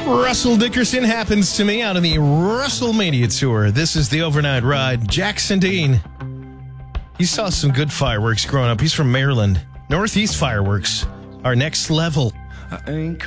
Russell Dickerson happens to me out on the WrestleMania tour. This is the overnight ride. Jackson Dean. He saw some good fireworks growing up. He's from Maryland. Northeast fireworks are next level. I ain't